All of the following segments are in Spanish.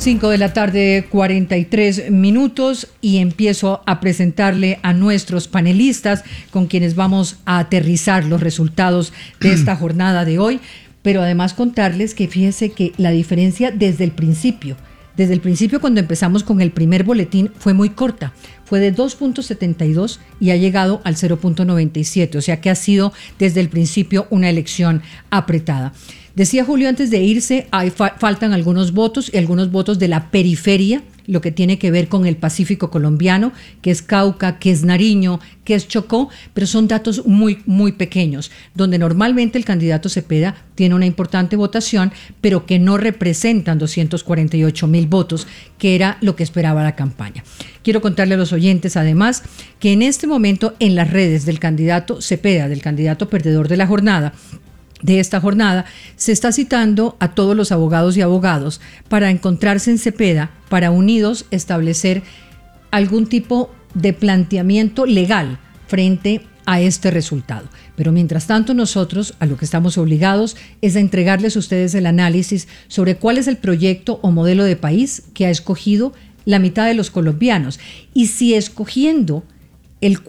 5 de la tarde, 43 minutos, y empiezo a presentarle a nuestros panelistas con quienes vamos a aterrizar los resultados de esta jornada de hoy, pero además contarles que fíjese que la diferencia desde el principio cuando empezamos con el primer boletín fue muy corta, fue de 2.72 y ha llegado al 0.97, o sea que ha sido desde el principio una elección apretada. Decía Julio antes de irse, faltan algunos votos y algunos votos de la periferia, lo que tiene que ver con el Pacífico colombiano, que es Cauca, que es Nariño, que es Chocó, pero son datos muy, muy pequeños, donde normalmente el candidato Cepeda tiene una importante votación, pero que no representan 248,000 votos, que era lo que esperaba la campaña. Quiero contarle a los oyentes, además, que en este momento en las redes del candidato Cepeda, del candidato perdedor de esta jornada, se está citando a todos los abogados y abogadas para encontrarse en Cepeda, para unidos establecer algún tipo de planteamiento legal frente a este resultado. Pero mientras tanto nosotros a lo que estamos obligados es a entregarles a ustedes el análisis sobre cuál es el proyecto o modelo de país que ha escogido la mitad de los colombianos. Y si escogiendo el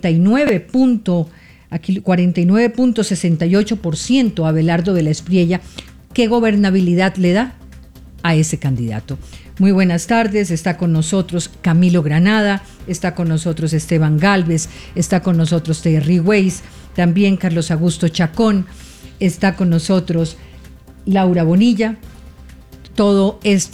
49.68% a Abelardo de la Espriella, ¿qué gobernabilidad le da a ese candidato? Muy buenas tardes, está con nosotros Camilo Granada, está con nosotros Esteban Galvez, está con nosotros Terry Weiss, también Carlos Augusto Chacón, está con nosotros Laura Bonilla. Todo